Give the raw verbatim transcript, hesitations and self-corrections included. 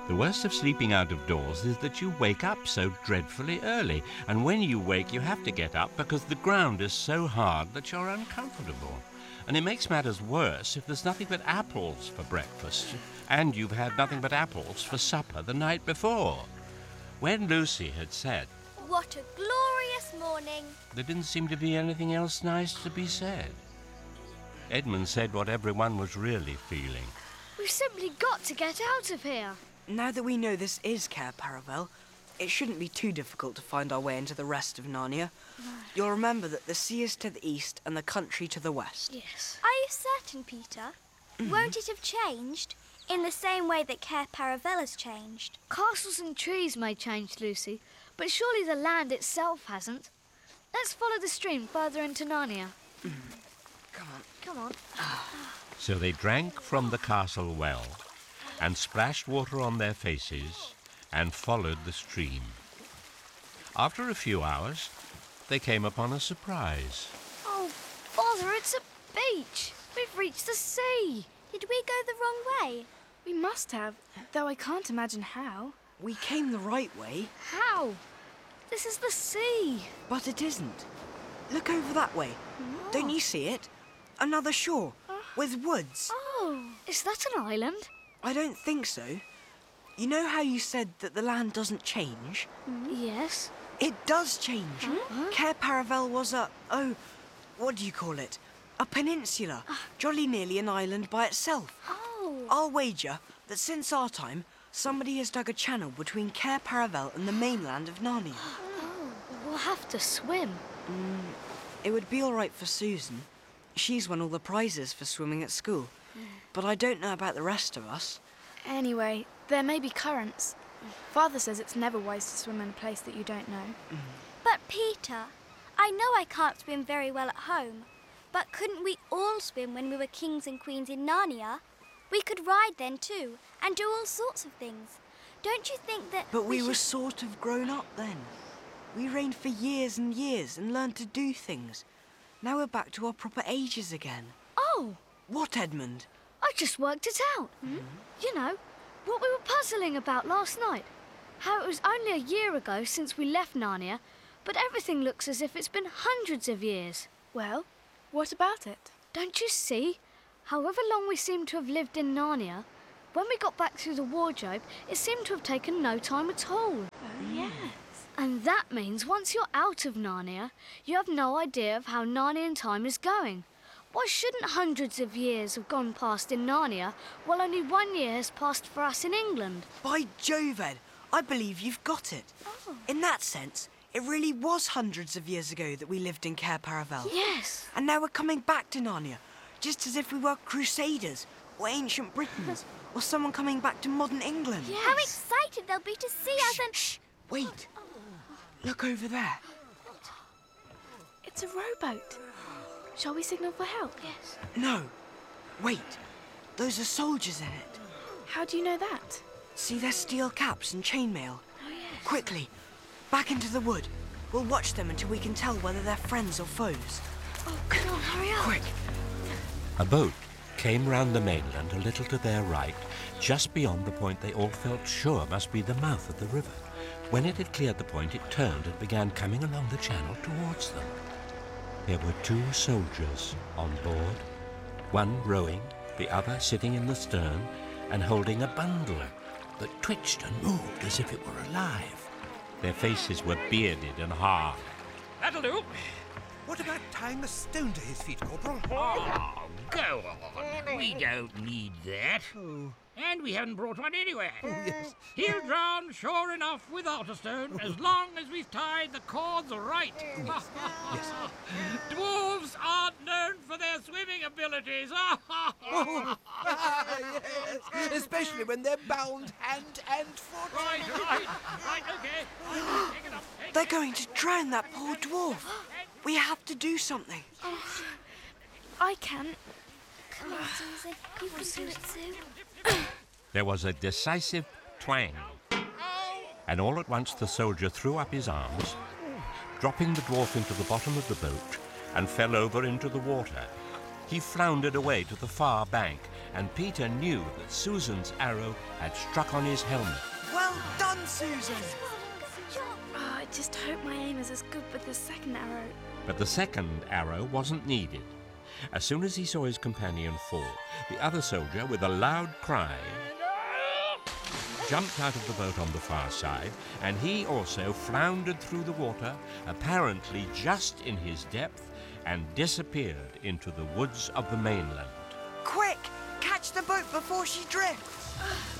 The worst of sleeping out of doors is that you wake up so dreadfully early, and when you wake you have to get up because the ground is so hard that you're uncomfortable. And it makes matters worse if there's nothing but apples for breakfast, and you've had nothing but apples for supper the night before. When Lucy had said, "What a glorious morning," there didn't seem to be anything else nice to be said. Edmund said what everyone was really feeling. We've simply got to get out of here. Now that we know this is Cair Paravel, it shouldn't be too difficult to find our way into the rest of Narnia. No. You'll remember that the sea is to the east and the country to the west. Yes. Are you certain, Peter? Mm-hmm. Won't it have changed in the same way that Cair Paravel has changed? Castles and trees may change, Lucy, but surely the land itself hasn't. Let's follow the stream further into Narnia. Mm. Come on. Come on. So they drank from the castle well and splashed water on their faces and followed the stream. After a few hours, they came upon a surprise. Oh, Father, it's a beach. We've reached the sea. Did we go the wrong way? We must have, though I can't imagine how. We came the right way. How? This is the sea. But it isn't. Look over that way. Oh. Don't you see it? Another shore, uh, with woods. Oh, is that an island? I don't think so. You know how you said that the land doesn't change? Mm. Yes. It does change. Huh? Cair Paravel was a, oh, what do you call it? A peninsula, uh. jolly nearly an island by itself. Oh. I'll wager that since our time, somebody has dug a channel between Cair Paravel and the mainland of Narnia. Oh, we'll have to swim. Mm, it would be all right for Susan. She's won all the prizes for swimming at school. But I don't know about the rest of us. Anyway, there may be currents. Father says it's never wise to swim in a place that you don't know. Mm. But Peter, I know I can't swim very well at home, but couldn't we all swim when we were kings and queens in Narnia? We could ride then too, and do all sorts of things. Don't you think that... But we, we were should... sort of grown up then. We reigned for years and years and learned to do things. Now we're back to our proper ages again. Oh! What, Edmund? I just worked it out. Mm-hmm. You know, what we were puzzling about last night. How it was only a year ago since we left Narnia, but everything looks as if it's been hundreds of years. Well, what about it? Don't you see? However long we seem to have lived in Narnia, when we got back through the wardrobe, it seemed to have taken no time at all. Oh, yes. And that means once you're out of Narnia, you have no idea of how Narnian time is going. Why shouldn't hundreds of years have gone past in Narnia while only one year has passed for us in England? By Jove, Ed, I believe you've got it. Oh. In that sense, it really was hundreds of years ago that we lived in Cair Paravel. Yes. And now we're coming back to Narnia, just as if we were Crusaders or ancient Britons or someone coming back to modern England. Yes. How excited they'll be to see shh, us and... Shh, wait. Look over there. It's a rowboat. Shall we signal for help? Yes. No. Wait. Those are soldiers in it. How do you know that? See their steel caps and chainmail? Oh, yes. Quickly, back into the wood. We'll watch them until we can tell whether they're friends or foes. Oh, come on, hurry up. Quick. A boat came round the mainland a little to their right, just beyond the point they all felt sure must be the mouth of the river. When it had cleared the point, it turned and began coming along the channel towards them. There were two soldiers on board, one rowing, the other sitting in the stern and holding a bundle that twitched and moved as if it were alive. Their faces were bearded and hard. That'll do. What about tying a stone to his feet, Corporal? Oh, go on. We don't need that. Oh. And we haven't brought one anywhere. Oh, yes. He'll drown sure enough without a stone, as long as we've tied the cords right. Yes. Yes. Dwarves aren't known for their swimming abilities. Oh, yes. Especially when they're bound hand and foot. Right, right, right, okay. Take it up, take They're it going to drown that poor dwarf. We have to do something. Oh, I can. Come on, Susan. You can do it too. There was a decisive twang, and all at once the soldier threw up his arms, dropping the dwarf into the bottom of the boat, and fell over into the water. He floundered away to the far bank and Peter knew that Susan's arrow had struck on his helmet. Well done, Susan! Oh, I just hope my aim is as good with the second arrow. But the second arrow wasn't needed. As soon as he saw his companion fall, the other soldier, with a loud cry, jumped out of the boat on the far side, and he also floundered through the water, apparently just in his depth, and disappeared into the woods of the mainland. Quick! Catch the boat before she drifts!